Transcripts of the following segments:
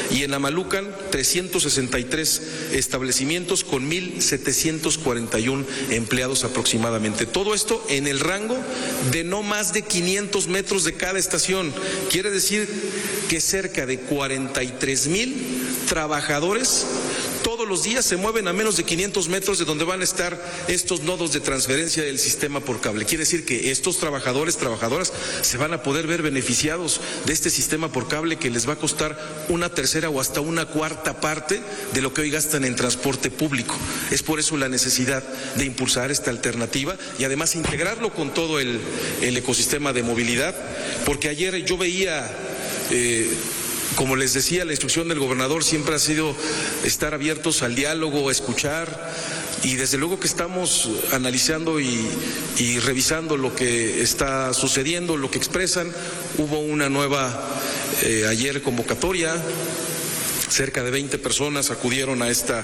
y en Amalucan 363 establecimientos con 1,741 empleados aproximadamente. Todo esto en el rango de no más de 500 metros de cada estación. Quiere decir que cerca de 43,000 trabajadores todos los días se mueven a menos de 500 metros de donde van a estar estos nodos de transferencia del sistema por cable. Quiere decir que estos trabajadores, trabajadoras, se van a poder ver beneficiados de este sistema por cable que les va a costar 1/3 o hasta 1/4 parte de lo que hoy gastan en transporte público. Es por eso la necesidad de impulsar esta alternativa y además integrarlo con todo el ecosistema de movilidad, porque ayer yo veía... como les decía, la instrucción del gobernador siempre ha sido estar abiertos al diálogo, a escuchar, y desde luego que estamos analizando y revisando lo que está sucediendo, lo que expresan. Hubo una nueva ayer convocatoria, cerca de 20 personas acudieron a esta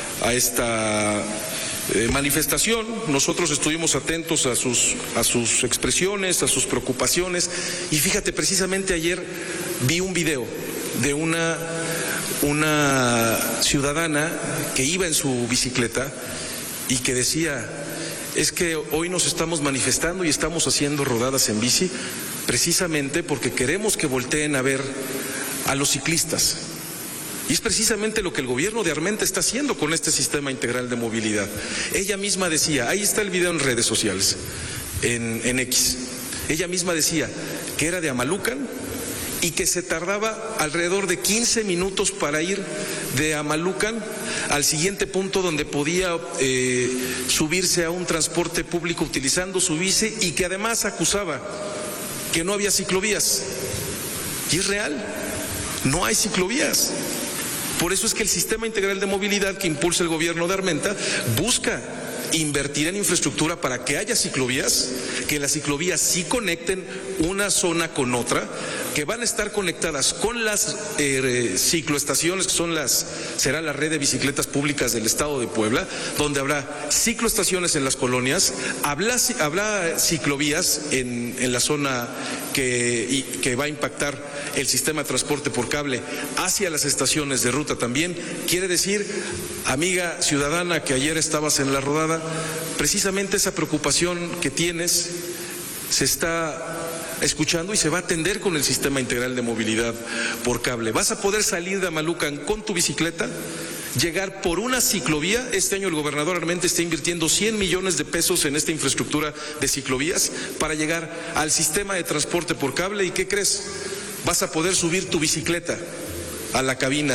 manifestación. Nosotros estuvimos atentos a sus expresiones, a sus preocupaciones, y fíjate, precisamente ayer vi un video de una ciudadana que iba en su bicicleta y que decía: es que hoy nos estamos manifestando y estamos haciendo rodadas en bici precisamente porque queremos que volteen a ver a los ciclistas. Y es precisamente lo que el gobierno de Armenta está haciendo con este sistema integral de movilidad. Ella misma decía, ahí está el video en redes sociales, en X, ella misma decía que era de Amalucan y que se tardaba alrededor de 15 minutos para ir de Amalucan al siguiente punto donde podía subirse a un transporte público utilizando su bici, y que además acusaba que no había ciclovías. Y es real, no hay ciclovías. Por eso es que el sistema integral de movilidad que impulsa el gobierno de Armenta busca invertir en infraestructura para que haya ciclovías, que las ciclovías sí conecten una zona con otra, que van a estar conectadas con las cicloestaciones, que será la red de bicicletas públicas del estado de Puebla, donde habrá cicloestaciones en las colonias, habrá ciclovías en la zona que va a impactar el sistema de transporte por cable hacia las estaciones de ruta también. Quiere decir, amiga ciudadana que ayer estabas en la rodada, precisamente esa preocupación que tienes se está escuchando y se va a atender con el sistema integral de movilidad por cable. Vas a poder salir de Amalucan con tu bicicleta, llegar por una ciclovía. Este año el gobernador Armenta está invirtiendo 100 millones de pesos en esta infraestructura de ciclovías para llegar al sistema de transporte por cable. ¿Y qué crees? Vas a poder subir tu bicicleta a la cabina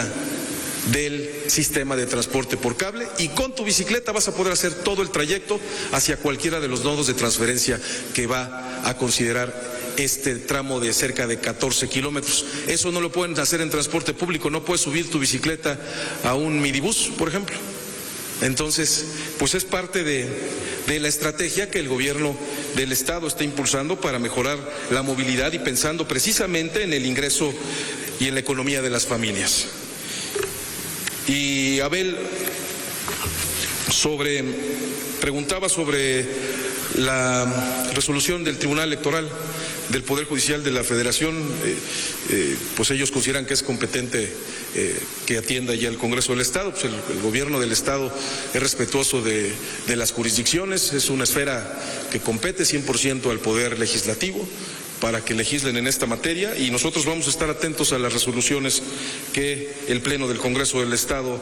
del sistema de transporte por cable, y con tu bicicleta vas a poder hacer todo el trayecto hacia cualquiera de los nodos de transferencia que va a considerar este tramo de cerca de 14 kilómetros. Eso no lo pueden hacer en transporte público, no puedes subir tu bicicleta a un minibús, por ejemplo. Entonces, pues es parte de la estrategia que el gobierno del estado está impulsando para mejorar la movilidad y pensando precisamente en el ingreso y en la economía de las familias. Y Abel preguntaba sobre la resolución del Tribunal Electoral del Poder Judicial de la Federación. Pues ellos consideran que es competente que atienda ya el Congreso del Estado. Pues el gobierno del Estado es respetuoso de las jurisdicciones, es una esfera que compete 100% al Poder Legislativo para que legislen en esta materia, y nosotros vamos a estar atentos a las resoluciones que el Pleno del Congreso del Estado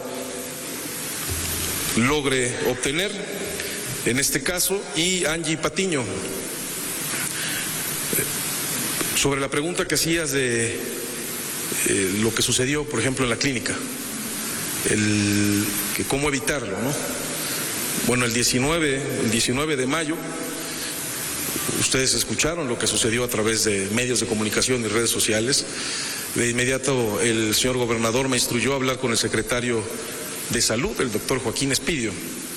logre obtener en este caso. Y Angie Patiño, sobre la pregunta que hacías de lo que sucedió, por ejemplo, en la clínica, que cómo evitarlo, ¿no? Bueno, el 19 de mayo, ustedes escucharon lo que sucedió a través de medios de comunicación y redes sociales. De inmediato el señor gobernador me instruyó a hablar con el secretario de Salud, el doctor Joaquín Espidio,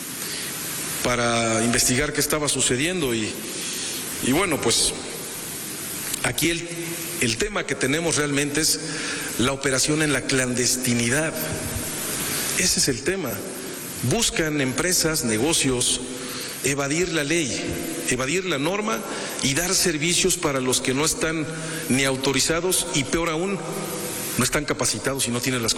para investigar qué estaba sucediendo. Y bueno, pues aquí el tema que tenemos realmente es la operación en la clandestinidad. Ese es el tema. Buscan empresas, negocios, evadir la ley, evadir la norma y dar servicios para los que no están ni autorizados y, peor aún, no están capacitados y no tienen las